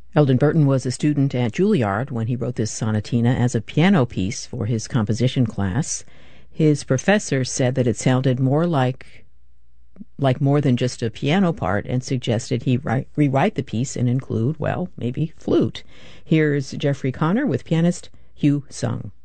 Eldon Burton was a student at Juilliard when he wrote this sonatina as a piano piece for his composition class. His professor said that it sounded more like more than just a piano part, and suggested he rewrite the piece and include, well, maybe flute. Here's Jeffrey Connor with pianist Hugh Sung.